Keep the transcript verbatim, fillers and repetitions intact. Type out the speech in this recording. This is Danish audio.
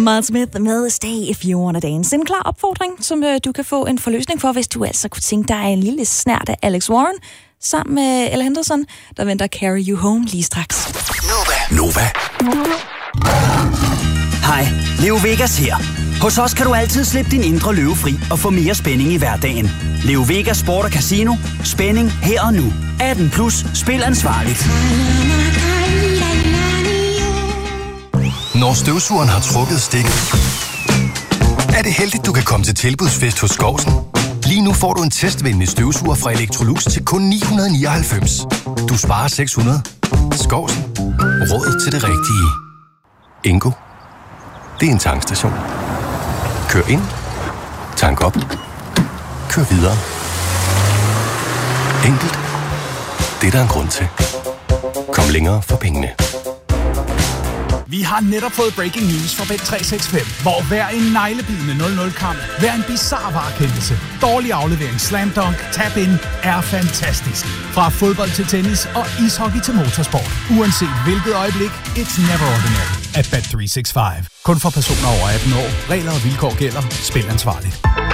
Miles Smith med Stay If You Wanna Dance. En klar opfordring, som øh, du kan få en forløsning for, hvis du altså kunne tænke dig en lille snert af Alex Warren sammen med Ella Henderson, der venter Carry You Home lige straks. Nova. Nova. Hej, Leo Vegas her. Hos os kan du altid slippe din indre løve fri og få mere spænding i hverdagen. Leo Vegas Sport og Casino. Spænding her og nu. atten plus. Spil ansvarligt. Når støvsugeren har trukket stikket, er det heldigt, du kan komme til tilbudsfest hos Skovsen. Lige nu får du en testvenlig støvsuger fra Electrolux til kun ni hundrede nioghalvfems. Du sparer seks hundrede. Skovsen. Råd til det rigtige. Ingo. Det er en tankstation. Kør ind. Tank op. Kør videre. Enkelt. Det er der en grund til. Kom længere for pengene. Vi har netop fået breaking news fra Bet tre seks fem, hvor hver en neglebidende nul nul-kamp, hver en bizarre varekendelse, dårlig aflevering, slam dunk, tap-in er fantastisk. Fra fodbold til tennis og ishockey til motorsport. Uanset hvilket øjeblik, it's never ordinary at Bet tre seks fem. Kun for personer over atten år. Regler og vilkår gælder. Spil ansvarligt.